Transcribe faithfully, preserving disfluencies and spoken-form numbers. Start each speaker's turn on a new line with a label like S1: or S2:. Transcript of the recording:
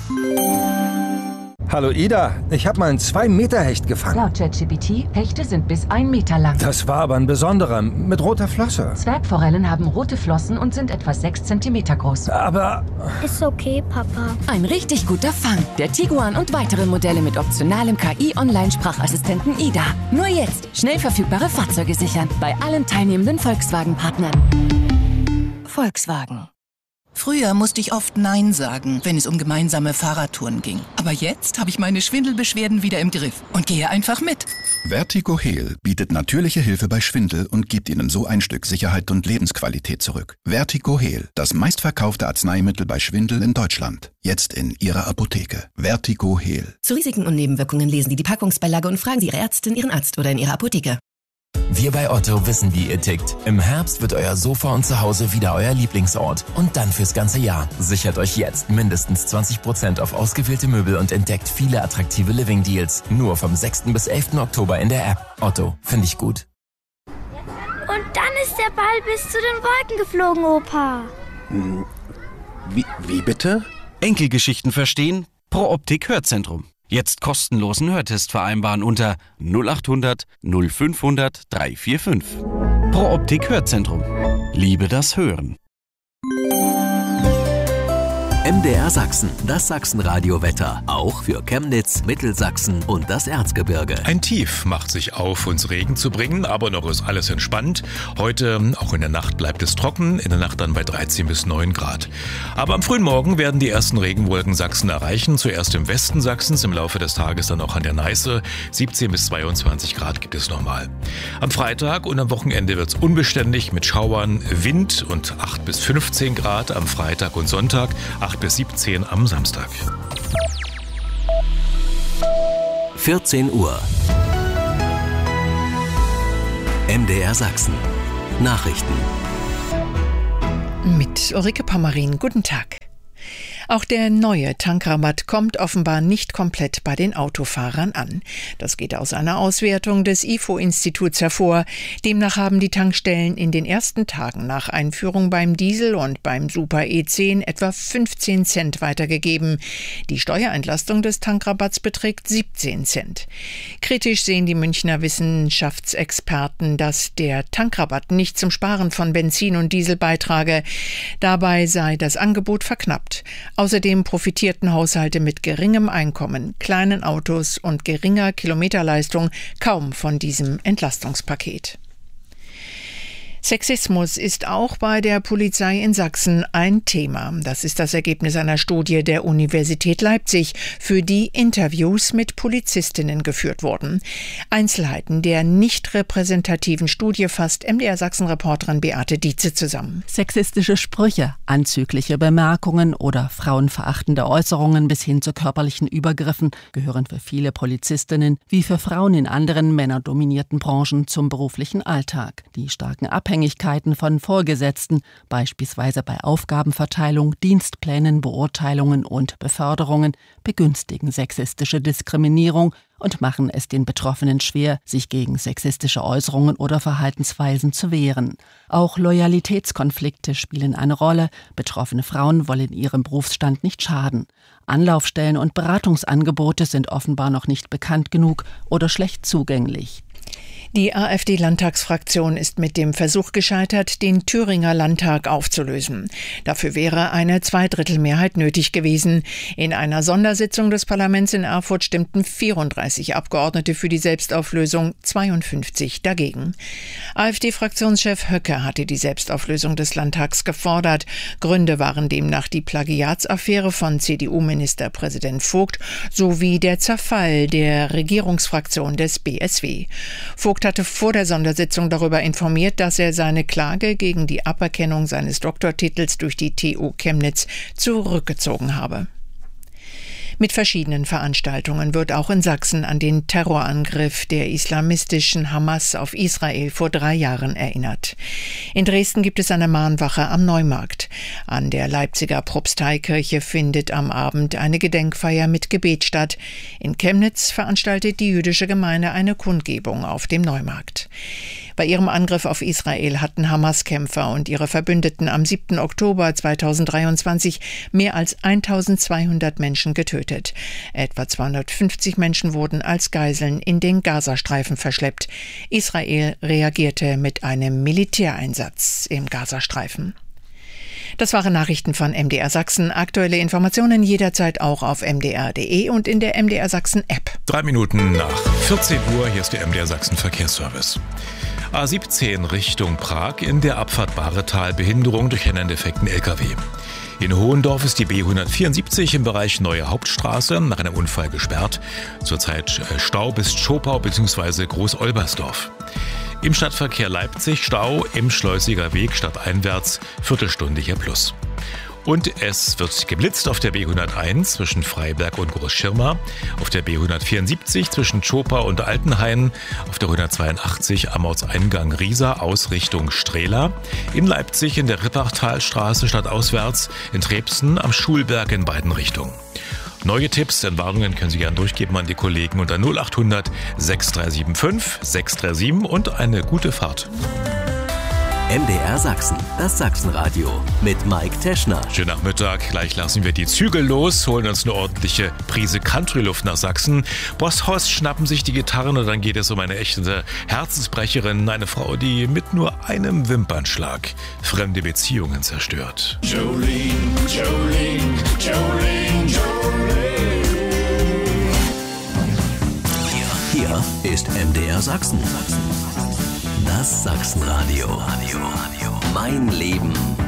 S1: Hallo Ida, ich habe mal einen zwei Meter Hecht gefangen.
S2: Laut ChatGPT, Hechte sind bis ein Meter lang.
S1: Das war aber ein besonderer, mit roter Flosse.
S2: Zwergforellen haben rote Flossen und sind etwa sechs Zentimeter groß.
S1: Aber...
S3: Ist okay, Papa.
S4: Ein richtig guter Fang. Der Tiguan und weitere Modelle mit optionalem K I-Online-Sprachassistenten Ida. Nur jetzt schnell verfügbare Fahrzeuge sichern. Bei allen teilnehmenden Volkswagen-Partnern. Volkswagen.
S5: Früher musste ich oft Nein sagen, wenn es um gemeinsame Fahrradtouren ging. Aber jetzt habe ich meine Schwindelbeschwerden wieder im Griff und gehe einfach mit.
S6: Vertigo Heal bietet natürliche Hilfe bei Schwindel und gibt Ihnen so ein Stück Sicherheit und Lebensqualität zurück. Vertigo Heal, das meistverkaufte Arzneimittel bei Schwindel in Deutschland. Jetzt in Ihrer Apotheke. Vertigo Heal.
S7: Zu Risiken und Nebenwirkungen lesen Sie die Packungsbeilage und fragen Sie Ihre Ärztin, Ihren Arzt oder in Ihrer Apotheke.
S8: Wir bei Otto wissen, wie ihr tickt. Im Herbst wird euer Sofa und Zuhause wieder euer Lieblingsort. Und dann fürs ganze Jahr. Sichert euch jetzt mindestens zwanzig Prozent auf ausgewählte Möbel und entdeckt viele attraktive Living-Deals. Nur vom sechsten bis elften Oktober in der App. Otto, finde ich gut.
S3: Und dann ist der Ball bis zu den Wolken geflogen, Opa.
S9: Wie, wie bitte?
S10: Enkelgeschichten verstehen? Pro Optik Hörzentrum. Jetzt kostenlosen Hörtest vereinbaren unter null acht hundert null fünfhundert drei vier fünf. Pro Optik Hörzentrum. Liebe das Hören.
S11: M D R Sachsen, das Sachsenradio-Wetter. Auch für Chemnitz, Mittelsachsen und das Erzgebirge.
S12: Ein Tief macht sich auf, uns Regen zu bringen, aber noch ist alles entspannt. Heute, auch in der Nacht, bleibt es trocken, in der Nacht dann bei dreizehn bis neun Grad. Aber am frühen Morgen werden die ersten Regenwolken Sachsen erreichen. Zuerst im Westen Sachsens, im Laufe des Tages dann auch an der Neiße. siebzehn bis zweiundzwanzig Grad gibt es nochmal. Am Freitag und am Wochenende wird es unbeständig mit Schauern, Wind und acht bis fünfzehn Grad am Freitag und Sonntag, acht bis siebzehn am Samstag.
S11: vierzehn Uhr. M D R Sachsen. Nachrichten.
S13: Mit Ulrike Pommerin. Guten Tag. Auch der neue Tankrabatt kommt offenbar nicht komplett bei den Autofahrern an. Das geht aus einer Auswertung des I F O-Instituts hervor. Demnach haben die Tankstellen in den ersten Tagen nach Einführung beim Diesel und beim Super E zehn etwa fünfzehn Cent weitergegeben. Die Steuerentlastung des Tankrabatts beträgt siebzehn Cent. Kritisch sehen die Münchner Wissenschaftsexperten, dass der Tankrabatt nicht zum Sparen von Benzin und Diesel beitrage. Dabei sei das Angebot verknappt. Außerdem profitierten Haushalte mit geringem Einkommen, kleinen Autos und geringer Kilometerleistung kaum von diesem Entlastungspaket. Sexismus ist auch bei der Polizei in Sachsen ein Thema. Das ist das Ergebnis einer Studie der Universität Leipzig, für die Interviews mit Polizistinnen geführt wurden. Einzelheiten der nicht repräsentativen Studie fasst M D R Sachsen-Reporterin Beate Dietze zusammen.
S14: Sexistische Sprüche, anzügliche Bemerkungen oder frauenverachtende Äußerungen bis hin zu körperlichen Übergriffen gehören für viele Polizistinnen wie für Frauen in anderen männerdominierten Branchen zum beruflichen Alltag. Die starken Abhängigkeiten von Vorgesetzten, beispielsweise bei Aufgabenverteilung, Dienstplänen, Beurteilungen und Beförderungen, begünstigen sexistische Diskriminierung und machen es den Betroffenen schwer, sich gegen sexistische Äußerungen oder Verhaltensweisen zu wehren. Auch Loyalitätskonflikte spielen eine Rolle. Betroffene Frauen wollen ihrem Berufsstand nicht schaden. Anlaufstellen und Beratungsangebote sind offenbar noch nicht bekannt genug oder schlecht zugänglich.
S13: Die AfD-Landtagsfraktion ist mit dem Versuch gescheitert, den Thüringer Landtag aufzulösen. Dafür wäre eine Zweidrittelmehrheit nötig gewesen. In einer Sondersitzung des Parlaments in Erfurt stimmten vierunddreißig Abgeordnete für die Selbstauflösung, zweiundfünfzig dagegen. AfD-Fraktionschef Höcke hatte die Selbstauflösung des Landtags gefordert. Gründe waren demnach die Plagiatsaffäre von C D U-Ministerpräsident Vogt sowie der Zerfall der Regierungsfraktion des B S W. Vogt hatte vor der Sondersitzung darüber informiert, dass er seine Klage gegen die Aberkennung seines Doktortitels durch die T U Chemnitz zurückgezogen habe. Mit verschiedenen Veranstaltungen wird auch in Sachsen an den Terrorangriff der islamistischen Hamas auf Israel vor drei Jahren erinnert. In Dresden gibt es eine Mahnwache am Neumarkt. An der Leipziger Propsteikirche findet am Abend eine Gedenkfeier mit Gebet statt. In Chemnitz veranstaltet die jüdische Gemeinde eine Kundgebung auf dem Neumarkt. Bei ihrem Angriff auf Israel hatten Hamas-Kämpfer und ihre Verbündeten am siebten Oktober zweitausenddreiundzwanzig mehr als eintausendzweihundert Menschen getötet. Etwa zweihundertfünfzig Menschen wurden als Geiseln in den Gazastreifen verschleppt. Israel reagierte mit einem Militäreinsatz im Gazastreifen. Das waren Nachrichten von M D R Sachsen. Aktuelle Informationen jederzeit auch auf m d r punkt d e und in der M D R Sachsen App.
S12: Drei Minuten nach vierzehn Uhr, hier ist der M D R Sachsen Verkehrsservice. A siebzehn Richtung Prag, in der Abfahrt Bahretal Behinderung durch einen defekten L K W. In Hohendorf ist die B hundertvierundsiebzig im Bereich Neue Hauptstraße nach einem Unfall gesperrt. Zurzeit Stau bis Zschopau bzw. Groß-Olbersdorf. Im Stadtverkehr Leipzig Stau im Schleusiger Weg stadteinwärts, Viertelstunde hier plus. Und es wird geblitzt auf der B hunderteins zwischen Freiberg und Großschirma, auf der B hundertvierundsiebzig zwischen Zschopau und Altenhain, auf der hundertzweiundachtzig am Ortseingang Riesa Ausrichtung Strehla, in Leipzig in der Rippachtalstraße stadtauswärts, in Trebsen am Schulberg in beiden Richtungen. Neue Tipps, Entwarnungen können Sie gerne durchgeben an die Kollegen unter null achthundert sechs drei sieben fünf sechs drei sieben und eine gute Fahrt.
S11: M D R Sachsen, das Sachsenradio mit Mike Teschner.
S12: Schönen Nachmittag, gleich lassen wir die Zügel los, holen uns eine ordentliche Prise Country-Luft nach Sachsen. Boss Hoss schnappen sich die Gitarren und dann geht es um eine echte Herzensbrecherin, eine Frau, die mit nur einem Wimpernschlag fremde Beziehungen zerstört.
S15: Jolene, Jolene, Jolene, Jolene.
S11: Hier ist M D R Sachsen. Das Sachsenradio. Mein Leben